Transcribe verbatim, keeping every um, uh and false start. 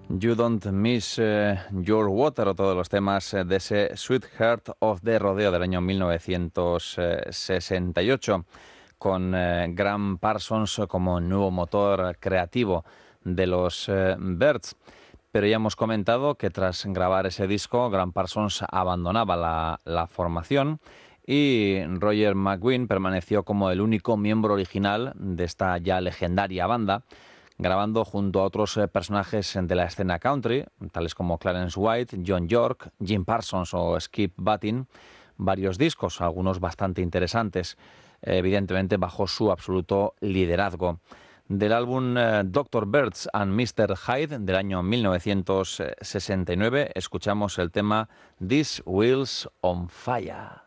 You Don't Miss eh, Your Water, o todos los temas eh, de ese Sweetheart of the Rodeo del año mil novecientos sesenta y ocho, con eh, Gram Parsons como nuevo motor creativo de los eh, Byrds. Pero ya hemos comentado que tras grabar ese disco, Gram Parsons abandonaba la, la formación y Roger McGuinn permaneció como el único miembro original de esta ya legendaria banda, grabando junto a otros eh, personajes de la escena country, tales como Clarence White, John York, Jim Parsons o Skip Buttin, varios discos, algunos bastante interesantes, eh, evidentemente bajo su absoluto liderazgo. Del álbum eh, doctor Birds and mister Hyde del año mil novecientos sesenta y nueve escuchamos el tema These Wheels on Fire.